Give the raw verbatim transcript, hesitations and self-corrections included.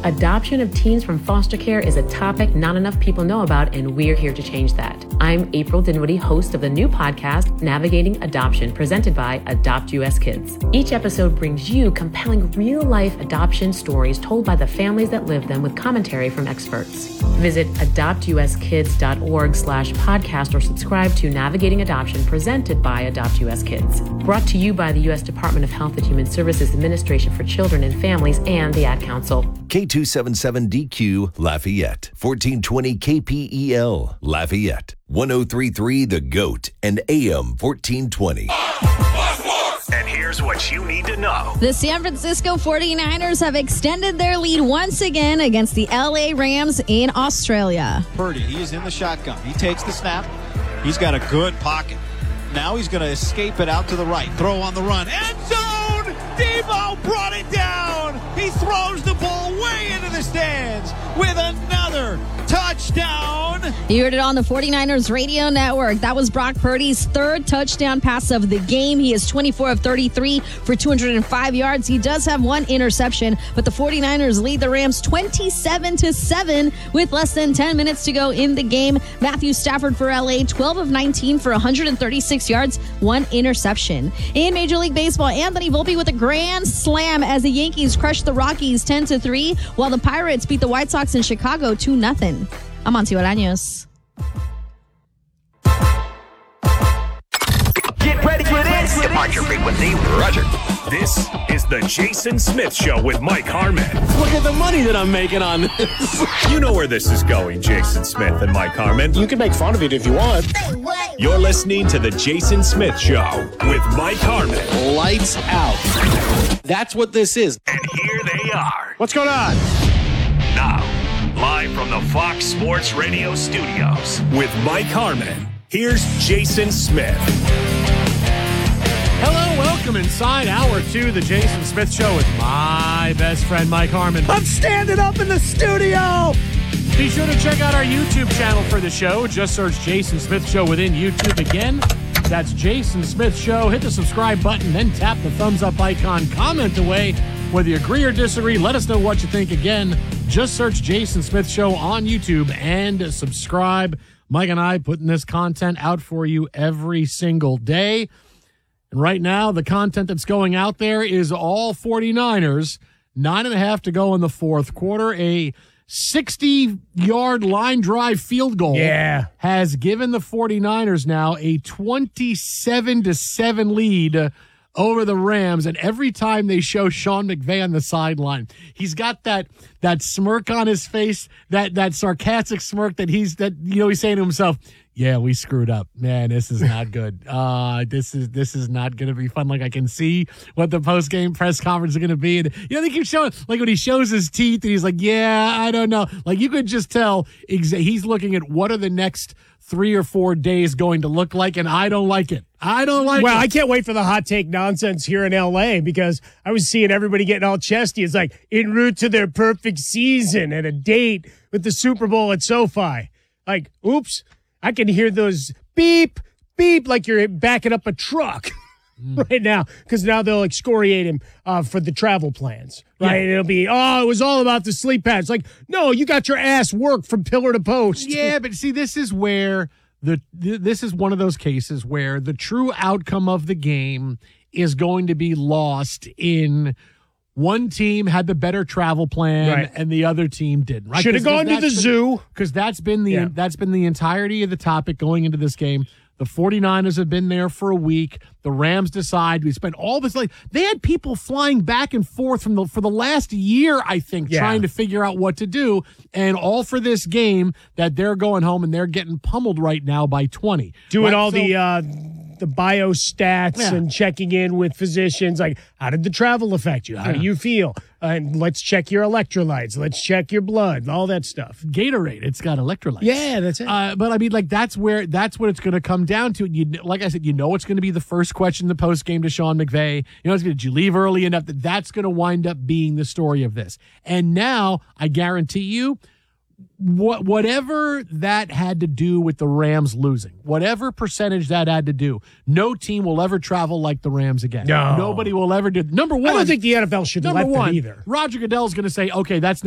Adoption of teens from foster care is a topic not enough people know about, and we're here to change that. I'm April Dinwiddie, host of the new podcast, Navigating Adoption, presented by Adopt U S Kids. Each episode brings you compelling real-life adoption stories told by the families that live them with commentary from experts. Visit adoptuskids.org slash podcast or subscribe to Navigating Adoption, presented by Adopt U S Kids. Brought to you by the U S Department of Health and Human Services Administration for Children and Families and the Ad Council. K two seventy-seven D Q Lafayette, fourteen twenty K P E L Lafayette, ten thirty-three The Goat, and A M fourteen twenty. And here's what you need to know. The San Francisco forty-niners have extended their lead once again against the L A Rams in Australia. Purdy, he is in the shotgun. He takes the snap. He's got a good pocket. Now he's going to escape it out to the right. Throw on the run. End zone! Debo brought it down. He throws the ball way into the stands with another touchdown. You heard it on the forty-niners radio network. That was Brock Purdy's third touchdown pass of the game. He is twenty-four of thirty-three for two hundred five yards. He does have one interception, but the forty-niners lead the Rams twenty-seven to seven with less than ten minutes to go in the game. Matthew Stafford for L A, twelve of nineteen for one hundred thirty-six yards, one interception. In Major League Baseball, Anthony Volpe with a grand slam as the Yankees crushed the Rockies ten to three, while the Pirates beat the White Sox in Chicago two nothing. I'm Monty Bolaños. Get ready for this. Departure frequency, Roger. This is the Jason Smith Show with Mike Harmon. Look at the money that I'm making on this. You know where this is going, Jason Smith and Mike Harmon. You can make fun of it if you want. You're listening to the Jason Smith Show with Mike Harmon. Lights out. That's what this is. And here they are. What's going on? Now, live from the Fox Sports Radio studios with Mike Harmon, here's Jason Smith. Hello, welcome inside hour two of the Jason Smith Show with my best friend, Mike Harmon. I'm standing up in the studio. Be sure to check out our YouTube channel for the show. Just search Jason Smith Show within YouTube. Again, that's Jason Smith Show. Hit the subscribe button, then tap the thumbs up icon. Comment away whether you agree or disagree. Let us know what you think. Again, just search Jason Smith Show on YouTube and subscribe. Mike and I putting this content out for you every single day. And right now, the content that's going out there is all forty-niners. Nine and a half to go in the fourth quarter. A sixty-yard line drive field goal yeah. has given the forty-niners now a twenty-seven to seven lead over the Rams. And every time they show Sean McVay on the sideline, he's got that that smirk on his face, that that sarcastic smirk that he's that you know he's saying to himself, yeah, we screwed up. Man, this is not good. Uh, this is this is not going to be fun. Like, I can see what the post-game press conference is going to be. And, you know, they keep showing, like, when he shows his teeth and he's like, yeah, I don't know. Like, you could just tell exa- he's looking at what are the next three or four days going to look like, and I don't like it. I don't like well, it. Well, I can't wait for the hot take nonsense here in L A because I was seeing everybody getting all chesty. It's like, en route to their perfect season and a date with the Super Bowl at SoFi. Like, oops. I can hear those beep, beep, like you're backing up a truck mm. right now, because now they'll excoriate him uh, for the travel plans, right? Yeah. And it'll be, oh, it was all about the sleep pads. Like, no, you got your ass worked from pillar to post. Yeah, but see, this is where the this is one of those cases where the true outcome of the game is going to be lost in one team had the better travel plan right. and the other team didn't. Right? Should have gone to the been, zoo. Because that's been the yeah. that's been the entirety of the topic going into this game. The forty-niners have been there for a week. The Rams decide. We spent all this like they had people flying back and forth from the for the last year, I think, yeah. trying to figure out what to do, and all for this game that they're going home and they're getting pummeled right now by twenty. Doing right? all so, the uh, the biostats yeah. and checking in with physicians, like, how did the travel affect you? How yeah. do you feel? And let's check your electrolytes. Let's check your blood, all that stuff. Gatorade, it's got electrolytes. Yeah, that's it. Uh, but I mean, like, that's where that's what it's going to come down to. You, like I said, you know, it's going to be the first question in the post game to Sean McVay. You know, it's going to, did you leave early enough? That that's going to wind up being the story of this. And now, I guarantee you, what whatever that had to do with the Rams losing, whatever percentage that had to do, no team will ever travel like the Rams again. No. Nobody will ever do. Number one, I don't think the N F L should let one, them either. Roger Goodell's going to say, okay, that's